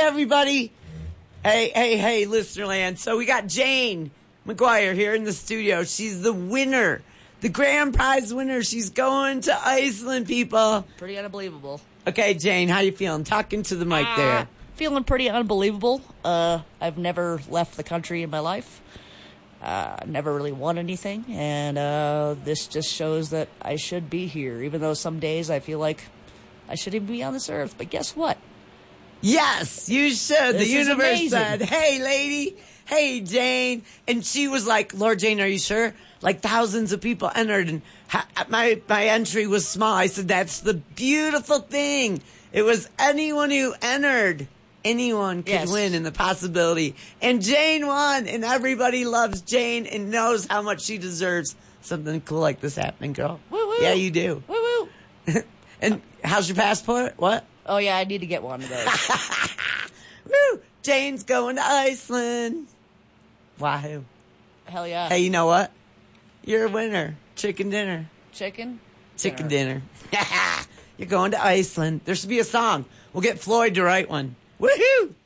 everybody. Hey, Listenerland. So we got Jane McGuire here in the studio. She's the winner, the grand prize winner. She's going to Iceland, people. Pretty unbelievable. Okay, Jane, how you feeling? Talking to the mic there. Feeling pretty unbelievable. I've never left the country in my life. Never really won anything, and this just shows that I should be here, even though some days I feel like I shouldn't even be on this earth. But guess what? Yes, you should. This the is universe amazing. said, hey, lady. Hey, Jane. And she was like, Lord Jane, are you sure? Like thousands of people entered, and my entry was small. I said, that's the beautiful thing. It was anyone who entered. Anyone could win in the possibility. And Jane won, and everybody loves Jane and knows how much she deserves something cool like this happening, girl. Woo-woo. Yeah, you do. Woo-woo. And how's your passport? What? Oh, yeah, I need to get one of those. Woo! Jane's going to Iceland. Wahoo. Hell yeah. Hey, you know what? You're a winner. Chicken dinner. Chicken dinner. You're going to Iceland. There should be a song. We'll get Floyd to write one. Woohoo!